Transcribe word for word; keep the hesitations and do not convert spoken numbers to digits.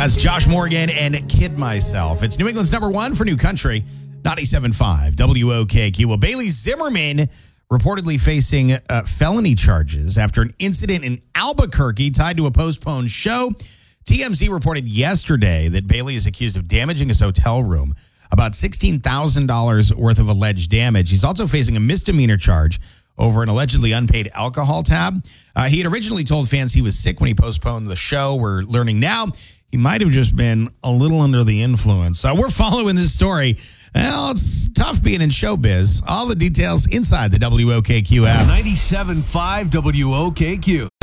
That's Josh Morgan and Kid Myself. It's New England's number one for New Country, ninety-seven point five W O K Q. Well, Bailey Zimmerman reportedly facing uh, felony charges after an incident in Albuquerque tied to a postponed show. T M Z reported yesterday that Bailey is accused of damaging his hotel room, about sixteen thousand dollars worth of alleged damage. He's also facing a misdemeanor charge over an allegedly unpaid alcohol tab. Uh, he had originally told fans he was sick when he postponed the show. We're learning now he might have just been a little under the influence. Uh, we're following this story. Well, it's tough being in showbiz. All the details inside the W O K Q app. ninety-seven point five W O K Q.